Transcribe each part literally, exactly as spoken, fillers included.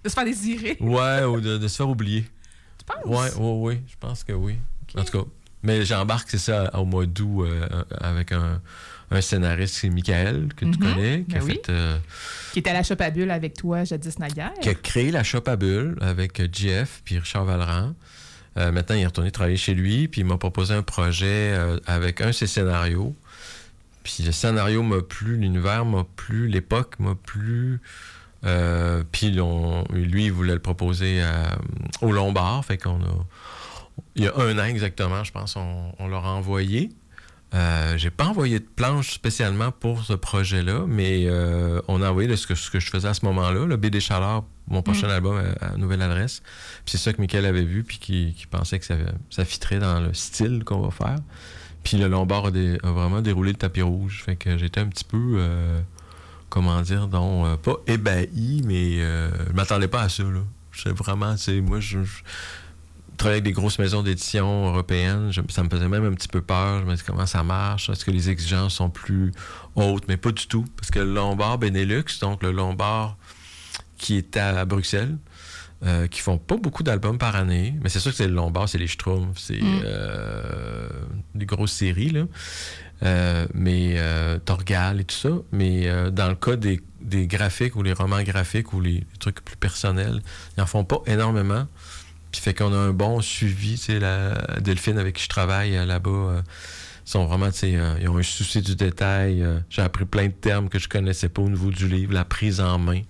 de se faire désirer. Ouais, ou de, de se faire oublier. Tu penses? Ouais, ouais, oui, je pense que oui. Okay. En tout cas, mais j'embarque, c'est ça, au mois d'août, euh, avec un, un scénariste, c'est Michael, que tu mm-hmm. connais, qui ben a oui. fait... Euh, qui était à la Shop à Bulle avec toi, jadis naguère. Qui a créé la Shop à Bulle avec Jeff puis Richard Vallerand. Euh, maintenant, il est retourné travailler chez lui, puis il m'a proposé un projet euh, avec un de ses scénarios. Puis le scénario m'a plu, l'univers m'a plu, l'époque m'a plu. Euh, puis on, lui, il voulait le proposer à, au Lombard. Fait qu'on a... Il y a un an exactement, je pense, on, on leur a envoyé. Euh, j'ai pas envoyé de planche spécialement pour ce projet-là, mais euh, on a envoyé de ce que, ce que je faisais à ce moment-là, le B D Chaleur, mon prochain mmh. album à, à Nouvelle Adresse. Puis c'est ça que Michael avait vu, puis qui, qui pensait que ça, ça fitterait dans le style qu'on va faire. Puis le Lombard a, des, a vraiment déroulé le tapis rouge. Fait que j'étais un petit peu, euh, comment dire, donc, euh, pas ébahi, mais euh, je m'attendais pas à ça, là. J'étais vraiment, tu sais, moi, je... je travailler avec des grosses maisons d'édition européennes, je, ça me faisait même un petit peu peur. Je me disais comment ça marche, est-ce que les exigences sont plus hautes, mais pas du tout. Parce que le Lombard Benelux, donc le Lombard qui est à Bruxelles, euh, qui font pas beaucoup d'albums par année, mais c'est sûr que c'est le Lombard, c'est les Schtroumpfs, c'est mm. euh, des grosses séries, là. Euh, mais euh, Torgal et tout ça. Mais euh, dans le cas des, des graphiques ou les romans graphiques ou les, les trucs plus personnels, ils en font pas énormément. Puis fait qu'on a un bon suivi, tu sais, la Delphine avec qui je travaille euh, là-bas, euh, ils sont vraiment, tu sais, euh, ils ont un souci du détail. Euh, j'ai appris plein de termes que je connaissais pas au niveau du livre, la prise en main.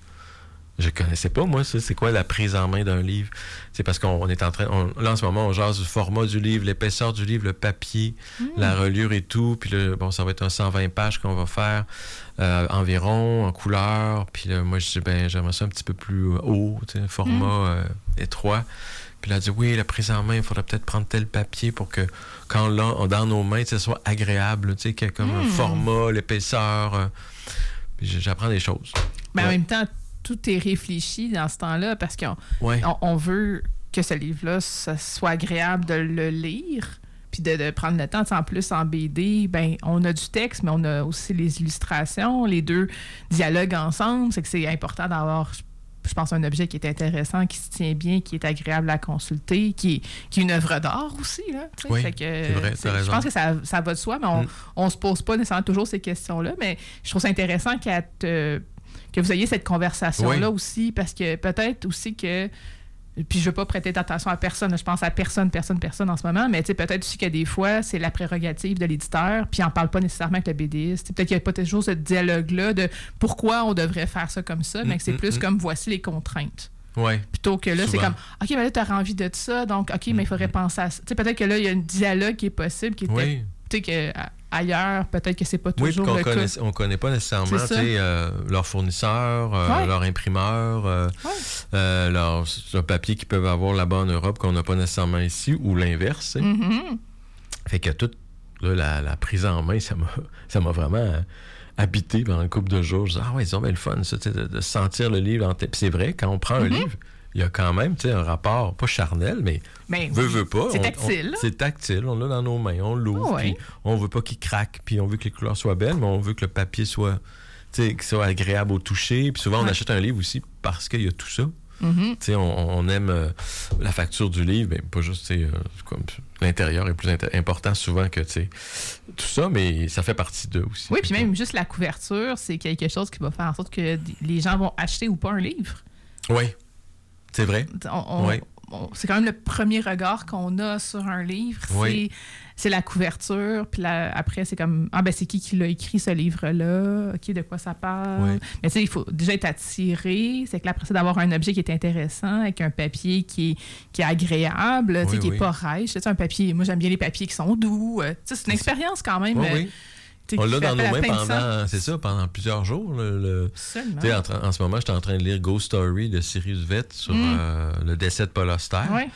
Je connaissais pas, moi, ça. C'est quoi la prise en main d'un livre? C'est parce qu'on on est en train... On, là, en ce moment, on jase du format du livre, l'épaisseur du livre, le papier, mmh. la reliure et tout. Puis là, bon, ça va être un cent vingt pages qu'on va faire euh, environ, en couleur. Puis là, moi, je dis, ben, j'aimerais ça un petit peu plus haut, tu sais, un format mmh. euh, étroit. Puis là, elle dit, oui, la prise en main, il faudrait peut-être prendre tel papier pour que, quand là, on, dans nos mains, ça soit agréable, tu sais, qu'il y ait comme mmh. un format, l'épaisseur. Euh, puis j'apprends des choses. Mais ouais. en même temps, tout est réfléchi dans ce temps-là parce qu'on ouais. on, on veut que ce livre-là, ça soit agréable de le lire puis de, de prendre le temps. En plus, en B D, ben, on a du texte, mais on a aussi les illustrations, les deux dialogues ensemble. C'est que c'est important d'avoir... je pense, un objet qui est intéressant, qui se tient bien, qui est agréable à consulter, qui est, qui est une œuvre d'art aussi. Là, oui, fait que, c'est vrai, c'est, t'as raison. Je pense que ça, ça va de soi, mais on ne mm. se pose pas nécessairement toujours ces questions-là. Mais je trouve ça intéressant qu'à te, que vous ayez cette conversation-là oui. aussi, parce que peut-être aussi que... Puis je ne veux pas prêter attention à personne, je pense à personne, personne, personne en ce moment, mais peut-être aussi que des fois, c'est la prérogative de l'éditeur, puis il n'en parle pas nécessairement avec le BDiste. Peut-être qu'il n'y a pas toujours ce dialogue-là de pourquoi on devrait faire ça comme ça, mais que c'est mm, plus mm, comme voici les contraintes. Ouais. Plutôt que là, Souvent. c'est comme OK, mais là, tu as envie de ça, donc OK, mm, mais il faudrait mm. penser à ça. T'sais, peut-être que là, il y a un dialogue qui est possible, qui est oui. peut-être que. Ailleurs, peut-être que c'est pas toujours oui, le connaît, cas. On connaît pas nécessairement euh, leurs fournisseurs, euh, ouais. leurs imprimeurs, euh, ouais. euh, leur, leur papier qu'ils peuvent avoir là-bas en Europe qu'on n'a pas nécessairement ici, ou l'inverse. Mm-hmm. Fait que toute là, la, la prise en main, ça m'a, ça m'a vraiment euh, habité pendant une couple de jours. Je disais, ah ouais, ils ont bien le fun, ça, de, de sentir le livre. En t- Puis c'est vrai, quand on prend mm-hmm. un livre, il y a quand même un rapport, pas charnel, mais ben, veut, veut pas. C'est on, tactile. On, c'est tactile, on l'a dans nos mains, on l'ouvre, oh, ouais. puis on veut pas qu'il craque, puis on veut que les couleurs soient belles, mais on veut que le papier soit, qu'il soit agréable au toucher. Puis souvent, on ouais. achète un livre aussi parce qu'il y a tout ça. Mm-hmm. On, on aime euh, la facture du livre, mais pas juste, euh, comme l'intérieur est plus inter- important souvent que tout ça, mais ça fait partie d'eux aussi. Oui, puis même juste la couverture, c'est quelque chose qui va faire en sorte que les gens vont acheter ou pas un livre. Oui. C'est vrai. On, on, oui. on, c'est quand même le premier regard qu'on a sur un livre. Oui. C'est, c'est la couverture. Puis là, après, c'est comme, ah ben c'est qui qui l'a écrit ce livre-là? OK, de quoi ça parle? Oui. Mais tu sais, il faut déjà être attiré. C'est que là, après, c'est d'avoir un objet qui est intéressant, avec un papier qui est, qui est agréable, oui, qui n'est oui. pas rêche. Tu sais, un papier, moi, j'aime bien les papiers qui sont doux. Tu sais, c'est une expérience quand même. Oui, oui. On l'a dans nos mains pendant, c'est ça, pendant plusieurs jours. Le, le, en, en ce moment, j'étais en train de lire Ghost Story de Cyrus Vett sur mm. euh, le décès de Paul Auster. Ouais.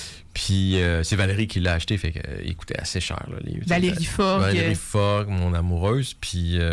Puis euh, c'est Valérie qui l'a acheté, fait qu'il coûtait assez cher, le livre. Valérie Fogg. Valérie Fogg, mon amoureuse. Puis euh,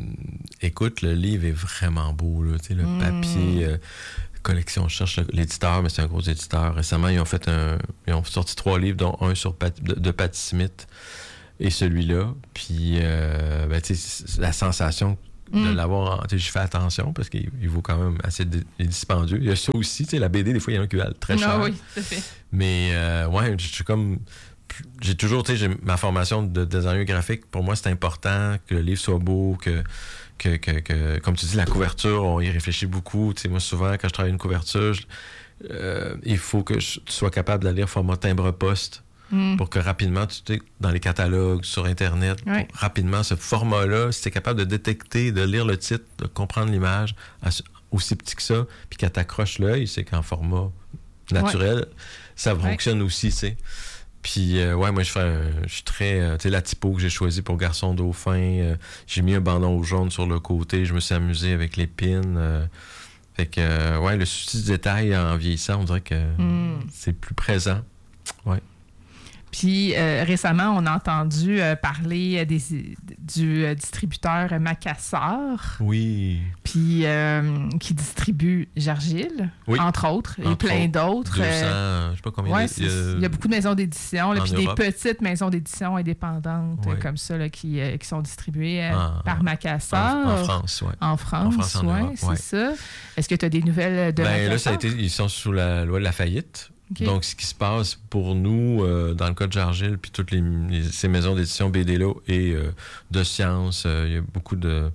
écoute, le livre est vraiment beau, là, le mm. papier. Euh, collection, je cherche l'éditeur, mais c'est un gros éditeur. Récemment, ils ont fait un, ils ont sorti trois livres, dont un sur Pat, de, de Patti Smith. Et celui-là, puis euh, ben, tu sais, la sensation de mm. l'avoir. Je fais attention parce qu'il il vaut quand même assez dispendieux. Il y a ça aussi, la B D, des fois, il y en a qui valent très cher. Ah oui, tout à fait. Mais, euh, ouais, je suis comme. J'ai toujours, tu sais, j'ai ma formation de designer graphique. Pour moi, c'est important que le livre soit beau, que, que, que, que comme tu dis, la couverture, on y réfléchit beaucoup. Tu sais, moi, souvent, quand je travaille une couverture, je, euh, il faut que je sois capable de la lire format timbre-poste. Mm. Pour que rapidement, tu sais, dans les catalogues, sur Internet, oui. rapidement, ce format-là, si tu es capable de détecter, de lire le titre, de comprendre l'image, aussi petit que ça, puis qu'elle t'accroche l'œil, c'est qu'en format naturel, ouais. ça fonctionne ouais. aussi, tu sais. Puis, euh, ouais, moi, je, fais, je suis très... Euh, tu sais, la typo que j'ai choisie pour Garçon Dauphin, euh, j'ai mis un bandeau jaune sur le côté, je me suis amusé avec les pins. Euh, fait que, euh, ouais, le souci du détail en vieillissant, on dirait que mm. c'est plus présent. Ouais. Puis euh, récemment, on a entendu euh, parler des, du euh, distributeur Macassar. Oui. Puis euh, qui distribue Jargil, oui. entre autres, entre et plein d'autres. deux cents, euh, je sais pas combien. Ouais, il, y a, il y a beaucoup de maisons d'édition, là, puis Europe. Des petites maisons d'édition indépendantes oui. comme ça là, qui, euh, qui sont distribuées euh, en, par Macassar. En, en France, oui. En France, en France, en ouais, Europe, c'est ouais. ça. Est-ce que tu as des nouvelles de ben, Macassar? Là, ça a été, ils sont sous la loi de la faillite. Okay. Donc, ce qui se passe pour nous, euh, dans le cas de Jargil, puis toutes les, les, ces maisons d'édition B D-là et euh, de sciences, euh, il y a beaucoup de,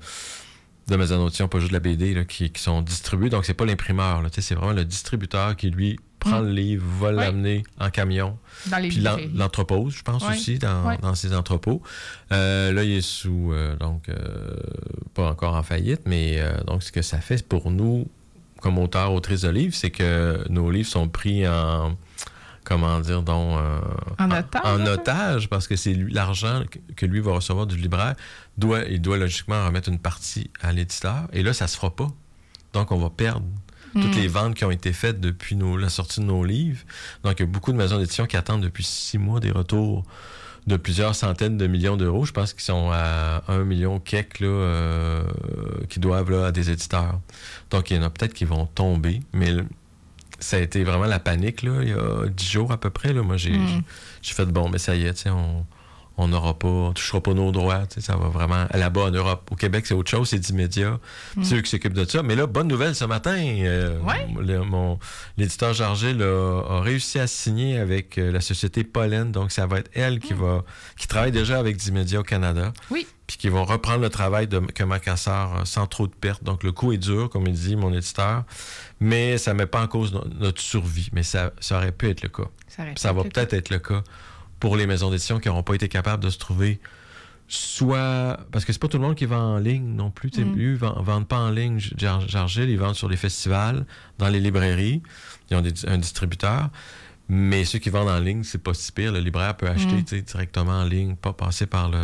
de maisons d'édition, pas juste de la B D, là, qui, qui sont distribuées. Donc, c'est pas l'imprimeur. Là, c'est vraiment le distributeur qui, lui, prend mmh. le livre, va oui. l'amener en camion. Dans les puis l'entrepose, je pense, oui. aussi, dans, oui. dans ses entrepôts. Euh, là, il est sous, euh, donc, euh, pas encore en faillite, mais euh, donc, ce que ça fait pour nous, comme auteur, autrice de livres, c'est que nos livres sont pris en, comment dire, donc, euh, en otage, en, en otage parce que c'est lui, l'argent que lui va recevoir du libraire, doit, il doit logiquement remettre une partie à l'éditeur, et là, ça se fera pas. Donc, on va perdre mm. toutes les ventes qui ont été faites depuis nos, la sortie de nos livres. Donc, il y a beaucoup de maisons d'édition qui attendent depuis six mois des retours de plusieurs centaines de millions d'euros. Je pense qu'ils sont à un million quelques là, euh, qui doivent là, à des éditeurs. Donc, il y en a peut-être qui vont tomber, mais ça a été vraiment la panique là, il y a dix jours à peu près. Là. Moi, j'ai, mm. j'ai fait bon, mais ça y est, on on n'aura pas, on touchera pas nos droits. Ça va vraiment là-bas en Europe. Au Québec, c'est autre chose, c'est d'immédiat. Mm. C'est eux qui s'occupent de ça. Mais là, bonne nouvelle ce matin. Euh, ouais. le, mon, l'éditeur Jargil a, a réussi à signer avec euh, la société Pollen. Donc, ça va être elle qui mm. va qui travaille déjà avec d'immédiat au Canada. Oui. Puis qui vont reprendre le travail de, que Macassar sans trop de pertes. Donc, le coup est dur, comme il dit, mon éditeur. Mais ça ne met pas en cause no- notre survie. Mais ça, ça aurait pu être le cas. Ça, ça va peut-être être le cas pour les maisons d'édition qui n'auront pas été capables de se trouver soit... Parce que c'est pas tout le monde qui va en ligne non plus. Mm. Eux, ils ne vendent pas en ligne Jar- Jargil, ils vendent sur les festivals, dans les librairies. Ils ont des, un distributeur. Mais ceux qui vendent en ligne, c'est pas si pire. Le libraire peut acheter mm. directement en ligne, pas passer par le...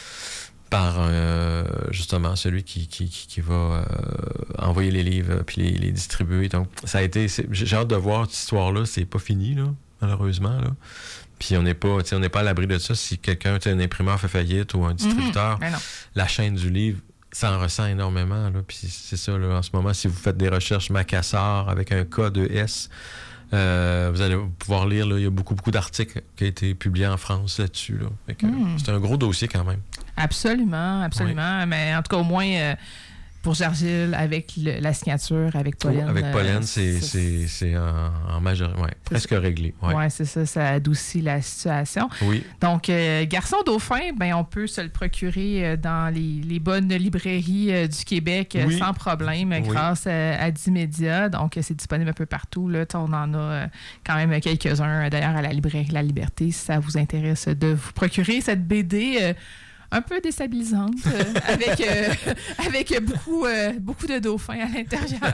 par euh, justement celui qui, qui, qui, qui va euh, envoyer les livres puis les, les distribuer. Donc, ça a été... J'ai hâte de voir cette histoire-là. C'est pas fini, là, malheureusement, là. Puis on n'est pas, on n'est pas à l'abri de ça. Si quelqu'un, un imprimeur fait faillite ou un distributeur, mm-hmm. la chaîne du livre, ça en ressent énormément. Là. Puis c'est ça, là, en ce moment, si vous faites des recherches Macassar avec un K deux S, euh, vous allez pouvoir lire, là, il y a beaucoup, beaucoup d'articles qui ont été publiés en France là-dessus. Là. Fait que, mm. C'est un gros dossier quand même. Absolument, absolument. Oui. Mais en tout cas, au moins... Euh... pour Jargil, avec le, la signature, avec Pollen. Oh, avec Pollen, euh, c'est, c'est, c'est en, en majorité, ouais, presque ça. réglé. Oui, ouais, c'est ça, ça adoucit la situation. Oui. Donc, euh, Garçon Dauphin, ben, on peut se le procurer dans les, les bonnes librairies euh, du Québec oui. sans problème oui. grâce à, à d'immédiat. Donc, c'est disponible un peu partout. Là. On en a euh, quand même quelques-uns, d'ailleurs, à la librairie La Liberté, si ça vous intéresse de vous procurer cette B D. Euh, un peu déstabilisante, euh, avec, euh, avec beaucoup, euh, beaucoup de dauphins à l'intérieur.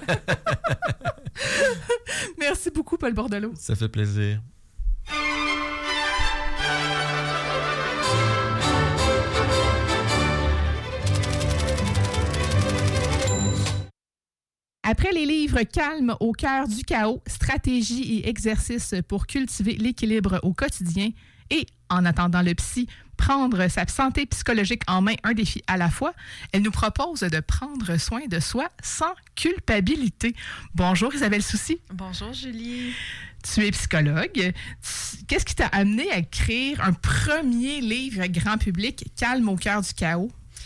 Merci beaucoup, Paul Bordelot. Ça fait plaisir. Après les livres Calme au cœur du chaos, stratégie et exercices pour cultiver l'équilibre au quotidien et En attendant le psy, prendre sa santé psychologique en main, un défi à la fois, elle nous propose de prendre soin de soi sans culpabilité. Bonjour Isabelle Soucy. Bonjour Julie. Tu es psychologue. Qu'est-ce qui t'a amené à écrire un premier livre grand public, Calme au cœur du chaos?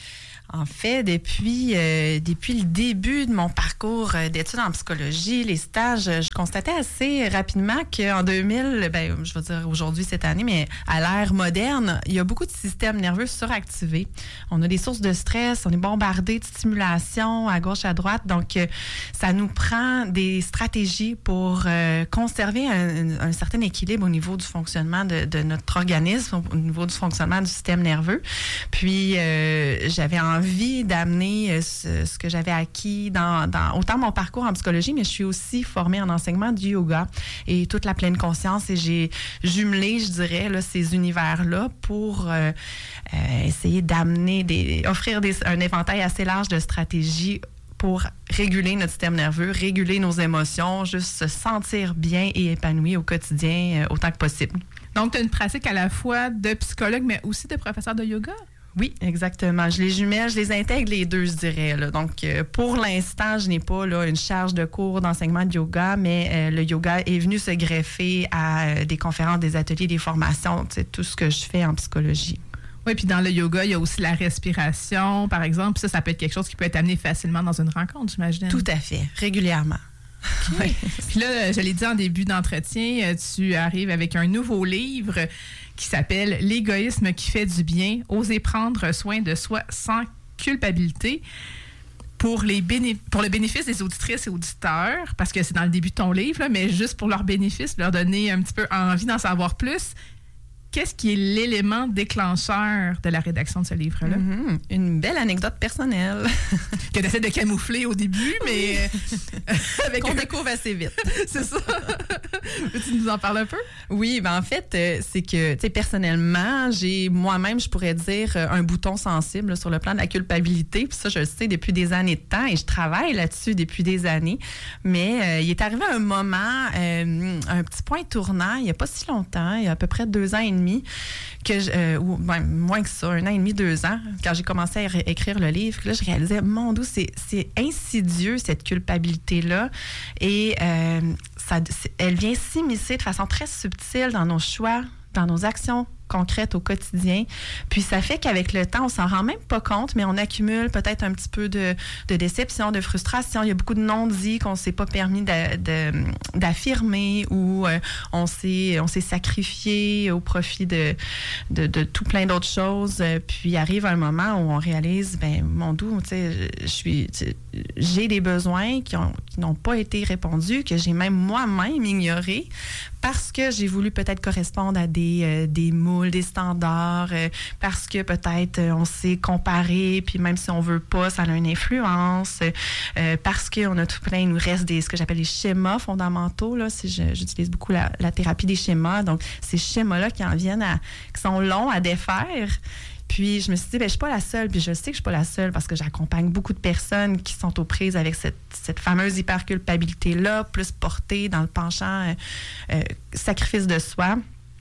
En fait, depuis, euh, depuis le début de mon parcours d'études en psychologie, les stages, je constatais assez rapidement qu'en deux mille, ben, je vais dire aujourd'hui, cette année, mais à l'ère moderne, il y a beaucoup de systèmes nerveux suractivés. On a des sources de stress, on est bombardé de stimulation à gauche, à droite. Donc, euh, ça nous prend des stratégies pour euh, conserver un, un certain équilibre au niveau du fonctionnement de, de notre organisme, au niveau du fonctionnement du système nerveux. Puis, euh, j'avais envie envie d'amener ce, ce que j'avais acquis dans, dans autant mon parcours en psychologie, mais je suis aussi formée en enseignement du yoga et toute la pleine conscience. Et j'ai jumelé, je dirais, là, ces univers-là pour euh, euh, essayer d'amener, des, offrir des, un éventail assez large de stratégies pour réguler notre système nerveux, réguler nos émotions, juste se sentir bien et épanoui au quotidien euh, autant que possible. Donc, tu as une pratique à la fois de psychologue, mais aussi de professeur de yoga? Oui, exactement. Je les jumelle, je les intègre les deux, je dirais. Là. Donc, euh, pour l'instant, je n'ai pas là, une charge de cours d'enseignement de yoga, mais euh, le yoga est venu se greffer à euh, des conférences, des ateliers, des formations, tu sais, tout ce que je fais en psychologie. Oui, puis dans le yoga, il y a aussi la respiration, par exemple. Ça, ça peut être quelque chose qui peut être amené facilement dans une rencontre, j'imagine. Tout à fait, régulièrement. Okay. Puis là, je l'ai dit en début d'entretien, tu arrives avec un nouveau livre qui s'appelle « L'égoïsme qui fait du bien, oser prendre soin de soi sans culpabilité ». Pour, les béné- pour le bénéfice des auditrices et auditeurs, parce que c'est dans le début de ton livre, là, mais juste pour leur bénéfice, leur donner un petit peu envie d'en savoir plus. Qu'est-ce qui est l'élément déclencheur de la rédaction de ce livre-là? Mm-hmm. Une belle anecdote personnelle. Que tu essaies de camoufler au début, mais... avec qu'on un... découvre assez vite. C'est ça. Peux-tu nous en parler un peu? Oui, ben en fait, euh, c'est que, tu sais, personnellement, j'ai moi-même, je pourrais dire, un bouton sensible là, sur le plan de la culpabilité. Puis ça, je le sais depuis des années de temps et je travaille là-dessus depuis des années. Mais euh, il est arrivé un moment, euh, un petit point tournant, il n'y a pas si longtemps, il y a à peu près deux ans et demi, que je, euh, ou ben, moins que ça, un an et demi, deux ans, quand j'ai commencé à ré- écrire le livre, là, je réalisais, mon Dieu, c'est, c'est insidieux, cette culpabilité-là. Et euh, ça, elle vient s'immiscer de façon très subtile dans nos choix, dans nos actions concrètes au quotidien. Puis ça fait qu'avec le temps, on s'en rend même pas compte, mais on accumule peut-être un petit peu de, de déception, de frustration. Il y a beaucoup de non-dits qu'on s'est pas permis de, de, d'affirmer ou euh, on s'est on s'est sacrifié au profit de, de, de tout plein d'autres choses. Puis arrive un moment où on réalise, ben mon doux, tu sais, je suis, j'ai des besoins qui ont qui n'ont pas été répondus, que j'ai même moi-même ignorés parce que j'ai voulu peut-être correspondre à des euh, des moules, des standards, euh, parce que peut-être euh, on s'est comparé, puis même si on veut pas, ça a une influence, euh, parce qu'on a tout plein, il nous reste des, ce que j'appelle les schémas fondamentaux, là, si je, j'utilise beaucoup la, la thérapie des schémas, donc ces schémas-là qui en viennent à, qui sont longs à défaire. Puis, je me suis dit, bien, je ne suis pas la seule. Puis, je sais que je ne suis pas la seule parce que j'accompagne beaucoup de personnes qui sont aux prises avec cette, cette fameuse hyperculpabilité-là, plus portée dans le penchant euh, euh, sacrifice de soi.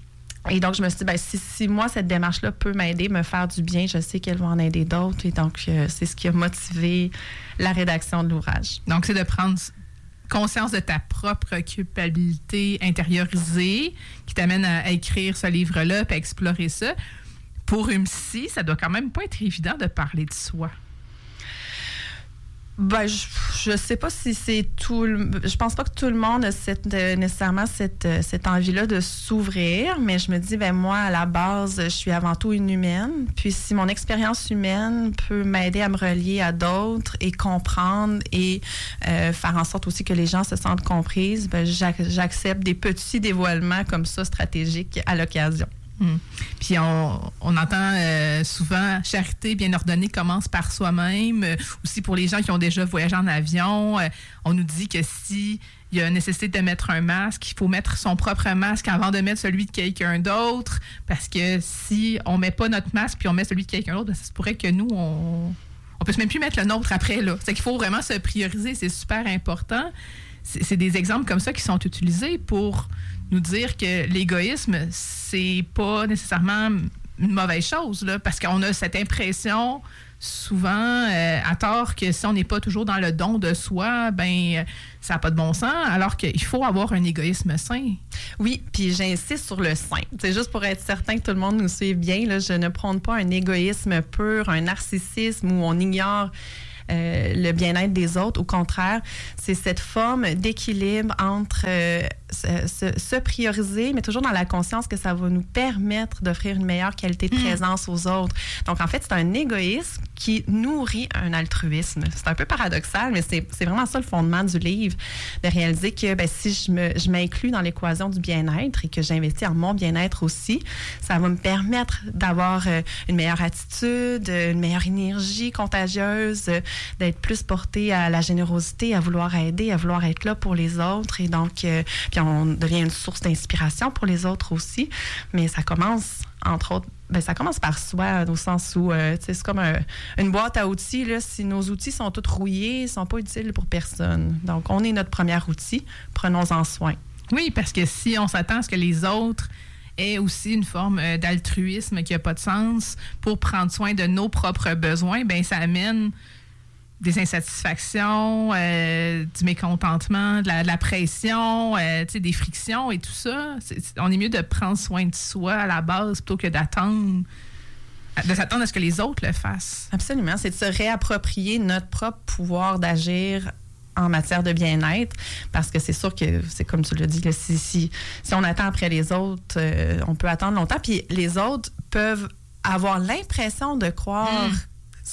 Et donc, je me suis dit, bien, si, si moi, cette démarche-là peut m'aider, me faire du bien, je sais qu'elle va en aider d'autres. Et donc, euh, c'est ce qui a motivé la rédaction de l'ouvrage. Donc, c'est de prendre conscience de ta propre culpabilité intériorisée qui t'amène à, à écrire ce livre-là puis à explorer ça. Pour une psy, ça doit quand même pas être évident de parler de soi. Ben, je, je sais pas si c'est tout... Le, je pense pas que tout le monde a cette, euh, nécessairement cette, euh, cette envie-là de s'ouvrir, mais je me dis, ben moi, à la base, je suis avant tout une humaine. Puis si mon expérience humaine peut m'aider à me relier à d'autres et comprendre et euh, faire en sorte aussi que les gens se sentent comprises, ben j'ac- j'accepte des petits dévoilements comme ça stratégiques à l'occasion. Hum. Puis on, on entend euh, souvent charité bien ordonnée commence par soi-même. Euh, aussi pour les gens qui ont déjà voyagé en avion, euh, on nous dit que si il y a nécessité de mettre un masque, il faut mettre son propre masque avant de mettre celui de quelqu'un d'autre, parce que si on met pas notre masque puis on met celui de quelqu'un d'autre, ça se pourrait que nous on on peut même plus mettre le nôtre après là. C'est qu'il faut vraiment se prioriser, c'est super important. C'est, c'est des exemples comme ça qui sont utilisés pour nous dire que l'égoïsme, c'est pas nécessairement une mauvaise chose, là, parce qu'on a cette impression souvent euh, à tort que si on n'est pas toujours dans le don de soi, ben ça n'a pas de bon sens, alors qu'il faut avoir un égoïsme sain. Oui, puis j'insiste sur le sain. C'est juste pour être certain que tout le monde nous suive bien. Là, je ne prône pas un égoïsme pur, un narcissisme où on ignore euh, le bien-être des autres. Au contraire, c'est cette forme d'équilibre entre euh, se, se, se prioriser, mais toujours dans la conscience que ça va nous permettre d'offrir une meilleure qualité de présence mmh. aux autres. Donc, en fait, c'est un égoïsme qui nourrit un altruisme. C'est un peu paradoxal, mais c'est, c'est vraiment ça le fondement du livre, de réaliser que ben, si je, me, je m'inclus dans l'équation du bien-être et que j'investis en mon bien-être aussi, ça va me permettre d'avoir euh, une meilleure attitude, une meilleure énergie contagieuse, euh, d'être plus portée à la générosité, à vouloir aider, à vouloir être là pour les autres. Et donc, euh, puis on devient une source d'inspiration pour les autres aussi. Mais ça commence, entre autres, ben, ça commence par soi, au sens où euh, c'est comme un, une boîte à outils. Là, si nos outils sont tous rouillés, ils ne sont pas utiles pour personne. Donc, on est notre premier outil. Prenons-en soin. Oui, parce que si on s'attend à ce que les autres aient aussi une forme d'altruisme qui n'a pas de sens pour prendre soin de nos propres besoins, bien, ça amène des insatisfactions, euh, du mécontentement, de la, de la pression, euh, des frictions et tout ça. C'est, c'est, on est mieux de prendre soin de soi à la base plutôt que d'attendre, de s'attendre à ce que les autres le fassent. Absolument. C'est de se réapproprier notre propre pouvoir d'agir en matière de bien-être, parce que c'est sûr que, c'est comme tu l'as dit, là, si, si, si on attend après les autres, euh, on peut attendre longtemps, puis les autres peuvent avoir l'impression de croire mmh.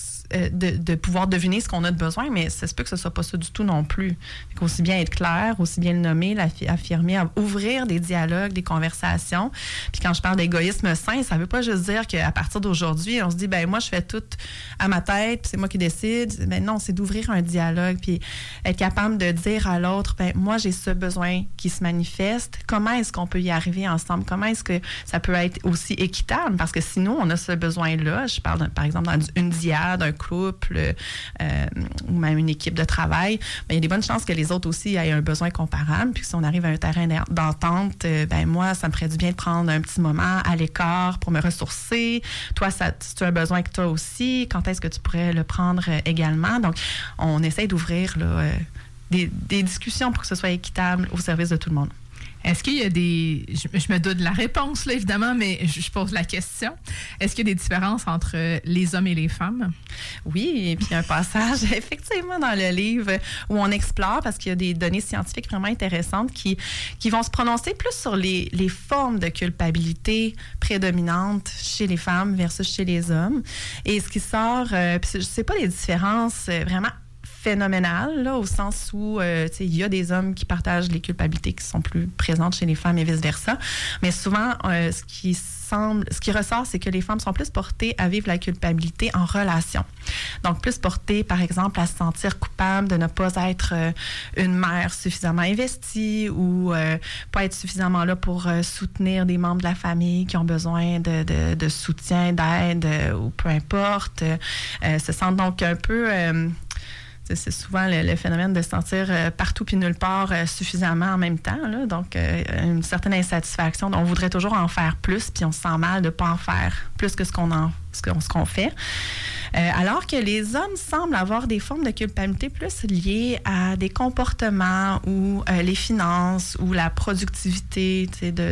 De, de pouvoir deviner ce qu'on a de besoin, mais ça se peut que ce ne soit pas ça du tout non plus. Fait aussi bien être clair, aussi bien le nommer, l'affirmer, ouvrir des dialogues, des conversations. Puis quand je parle d'égoïsme sain, ça ne veut pas juste dire qu'à partir d'aujourd'hui, on se dit, ben moi, je fais tout à ma tête, puis c'est moi qui décide. Ben non, c'est d'ouvrir un dialogue, puis être capable de dire à l'autre, ben moi, j'ai ce besoin qui se manifeste. Comment est-ce qu'on peut y arriver ensemble? Comment est-ce que ça peut être aussi équitable? Parce que sinon, on a ce besoin-là. Je parle, par exemple, d'une diade, un couple euh, ou même une équipe de travail, bien, il y a des bonnes chances que les autres aussi aient un besoin comparable. Puis si on arrive à un terrain d'entente, euh, ben moi, ça me ferait du bien de prendre un petit moment à l'écart pour me ressourcer. Toi, ça, si tu as un besoin que toi aussi, quand est-ce que tu pourrais le prendre euh, également? Donc, on essaie d'ouvrir là, euh, des, des discussions pour que ce soit équitable au service de tout le monde. Est-ce qu'il y a des... Je, je me doute de la réponse, là, évidemment, mais je, je pose la question. Est-ce qu'il y a des différences entre les hommes et les femmes? Oui, et puis un passage, effectivement, dans le livre où on explore, parce qu'il y a des données scientifiques vraiment intéressantes qui, qui vont se prononcer plus sur les, les formes de culpabilité prédominantes chez les femmes versus chez les hommes. Et ce qui sort, euh, puis c'est pas des différences euh, vraiment phénoménal, là, au sens où euh, il y a des hommes qui partagent les culpabilités qui sont plus présentes chez les femmes et vice-versa. Mais souvent, euh, ce qui semble, ce qui ressort, c'est que les femmes sont plus portées à vivre la culpabilité en relation. Donc, plus portées, par exemple, à se sentir coupable de ne pas être euh, une mère suffisamment investie ou euh, pas être suffisamment là pour euh, soutenir des membres de la famille qui ont besoin de, de, de soutien, d'aide euh, ou peu importe. Euh, se sentent donc un peu... Euh, C'est souvent le, le phénomène de se sentir euh, partout puis nulle part euh, suffisamment en même temps. Là. Donc, euh, une certaine insatisfaction. On voudrait toujours en faire plus, puis on se sent mal de ne pas en faire plus que ce qu'on, en, ce qu'on, ce qu'on fait. Euh, alors que les hommes semblent avoir des formes de culpabilité plus liées à des comportements ou euh, les finances ou la productivité, de, de,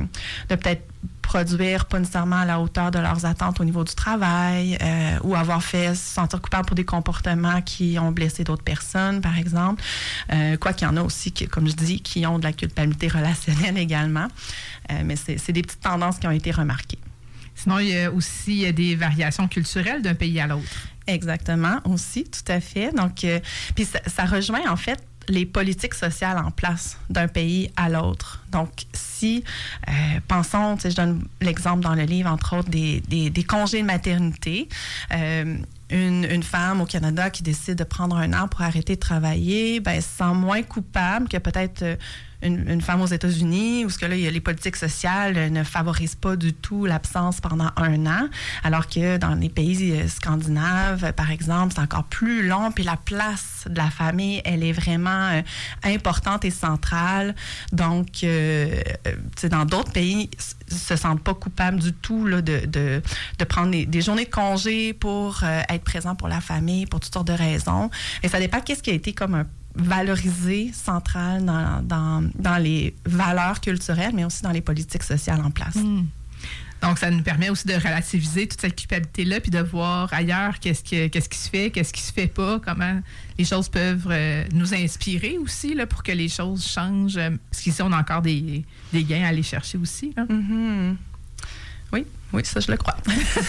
de peut-être produire pas nécessairement à la hauteur de leurs attentes au niveau du travail euh, ou avoir fait se sentir coupable pour des comportements qui ont blessé d'autres personnes, par exemple. Euh, quoi qu'il y en a aussi, qui, comme je dis, qui ont de la culpabilité relationnelle également. Euh, mais c'est, c'est des petites tendances qui ont été remarquées. Sinon, il y a aussi il y a des variations culturelles d'un pays à l'autre. Exactement, aussi, tout à fait. Donc, euh, puis ça, ça rejoint, en fait, les politiques sociales en place d'un pays à l'autre. Donc, si, euh, pensons, tu sais, je donne l'exemple dans le livre, entre autres, des, des, des congés de maternité. Euh, une, une femme au Canada qui décide de prendre un an pour arrêter de travailler, ben, se sent moins coupable que peut-être... Euh, une, une femme aux États-Unis, où ce que là, les politiques sociales ne favorisent pas du tout l'absence pendant un an, alors que dans les pays scandinaves, par exemple, c'est encore plus long, puis la place de la famille, elle est vraiment euh, importante et centrale. Donc, euh, dans d'autres pays, ils se sentent pas coupables du tout là, de, de, de prendre des, des journées de congé pour euh, être présent pour la famille, pour toutes sortes de raisons. Et ça dépend de qu'est-ce qui a été comme un valorisé, central dans, dans, dans les valeurs culturelles, mais aussi dans les politiques sociales en place. Mmh. Donc, ça nous permet aussi de relativiser toute cette culpabilité-là, puis de voir ailleurs qu'est-ce, que, qu'est-ce qui se fait, qu'est-ce qui se fait pas, comment les choses peuvent euh, nous inspirer aussi là, pour que les choses changent. Euh, parce qu'ici, on a encore des, des gains à aller chercher aussi. Là. Mm-hmm. Oui, oui, ça, je le crois.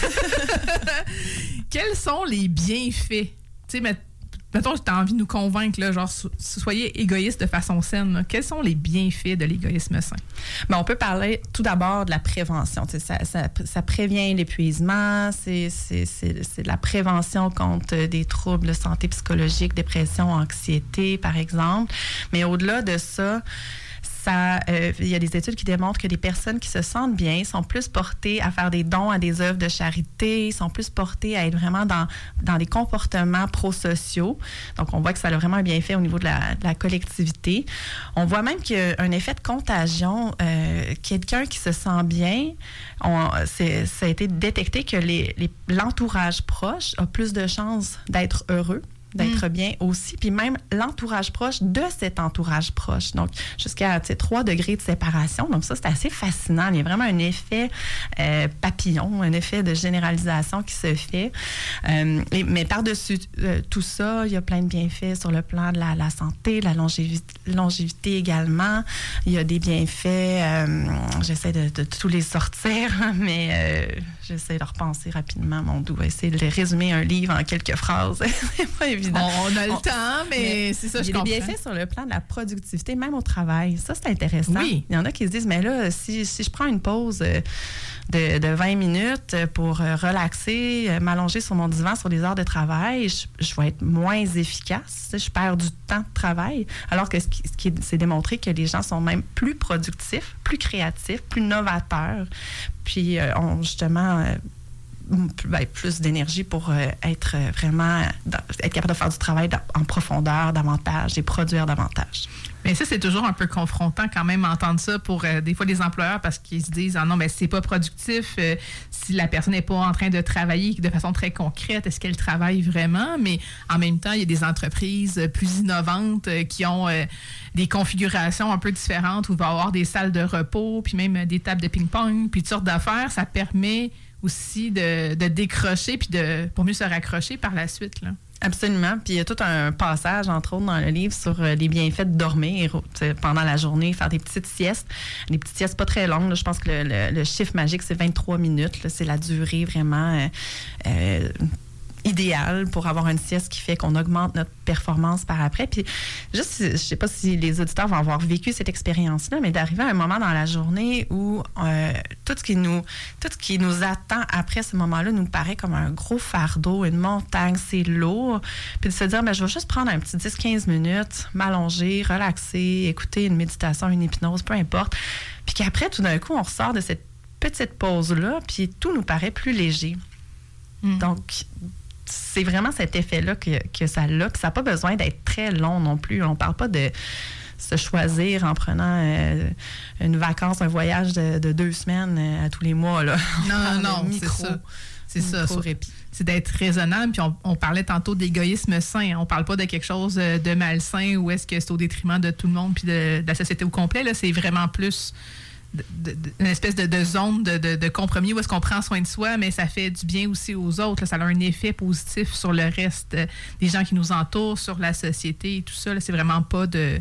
Quels sont les bienfaits? Tu sais, mais mettons, tu as envie de nous convaincre, là, genre, so, soyez égoïste de façon saine. Là. Quels sont les bienfaits de l'égoïsme sain? Bien, on peut parler tout d'abord de la prévention. Tu sais, ça, ça, ça prévient l'épuisement, c'est, c'est, c'est, c'est de la prévention contre des troubles de santé psychologique, dépression, anxiété, par exemple. Mais au-delà de ça, Ça, euh, il y a des études qui démontrent que les personnes qui se sentent bien sont plus portées à faire des dons à des œuvres de charité, sont plus portées à être vraiment dans, dans des comportements prosociaux. Donc, on voit que ça a vraiment un bienfait au niveau de la, de la collectivité. On voit même qu'il y a un effet de contagion. Euh, quelqu'un qui se sent bien, on, c'est, ça a été détecté que les, les, l'entourage proche a plus de chances d'être heureux, d'être mmh. bien aussi, puis même l'entourage proche de cet entourage proche. Donc, jusqu'à trois degrés de séparation. Donc, ça, c'est assez fascinant. Il y a vraiment un effet euh, papillon, un effet de généralisation qui se fait. Euh, et, mais par-dessus euh, tout ça, il y a plein de bienfaits sur le plan de la, la santé, de la longévité, longévité également. Il y a des bienfaits, euh, j'essaie de, de, de tous les sortir, mais euh, j'essaie de repenser rapidement. Mon doux, essayer de résumer un livre en quelques phrases. C'est pas évident. On a le on, temps, mais, mais c'est ça, je comprends. Il y a des bienfaits sur le plan de la productivité, même au travail. Ça, c'est intéressant. Oui. Il y en a qui se disent, mais là, si, si je prends une pause de, de vingt minutes pour relaxer, m'allonger sur mon divan sur des heures de travail, je, je vais être moins efficace. Je perds du temps de travail. Alors que ce qui, ce qui c'est démontré que les gens sont même plus productifs, plus créatifs, plus novateurs. Puis, euh, ont justement... Euh, Ben, plus d'énergie pour euh, être vraiment être capable de faire du travail en profondeur davantage et produire davantage. Mais ça, c'est toujours un peu confrontant quand même entendre ça pour euh, des fois les employeurs parce qu'ils se disent ah non, mais c'est pas productif euh, si la personne n'est pas en train de travailler de façon très concrète. Est-ce qu'elle travaille vraiment? Mais en même temps, il y a des entreprises plus innovantes euh, qui ont euh, des configurations un peu différentes où il va y avoir des salles de repos, puis même des tables de ping-pong, puis toutes sortes d'affaires. Ça permet aussi de, de décrocher puis de pour mieux se raccrocher par la suite, là. Absolument. Puis il y a tout un passage, entre autres, dans le livre sur les bienfaits de dormir pendant la journée, faire des petites siestes. Des petites siestes pas très longues. Là. Je pense que le, le, le chiffre magique, c'est vingt-trois minutes. Là. C'est la durée vraiment... Euh, euh, idéal pour avoir une sieste qui fait qu'on augmente notre performance par après. Puis juste, je sais pas si les auditeurs vont avoir vécu cette expérience-là, mais d'arriver à un moment dans la journée où euh, tout ce qui nous tout ce qui nous attend après ce moment-là nous paraît comme un gros fardeau, une montagne, c'est lourd. Puis de se dire, ben, je vais juste prendre un petit dix à quinze minutes, m'allonger, relaxer, écouter une méditation, une hypnose, peu importe. Puis qu'après, tout d'un coup, on ressort de cette petite pause-là, puis tout nous paraît plus léger. Mm. Donc, c'est vraiment cet effet-là que, que ça a. Puis ça n'a pas besoin d'être très long non plus. On ne parle pas de se choisir en prenant euh, une vacance, un voyage de, de deux semaines euh, à tous les mois. Là. Non, non, non, c'est ça. C'est ça. C'est d'être raisonnable. Puis on, on parlait tantôt d'égoïsme sain. On ne parle pas de quelque chose de malsain ou est-ce que c'est au détriment de tout le monde puis de, de la société au complet. Là, c'est vraiment plus... De, de, de, une espèce de, de zone de, de, de compromis où est-ce qu'on prend soin de soi, mais ça fait du bien aussi aux autres. Là, ça a un effet positif sur le reste des gens qui nous entourent, sur la société et tout ça. Là, c'est vraiment pas de...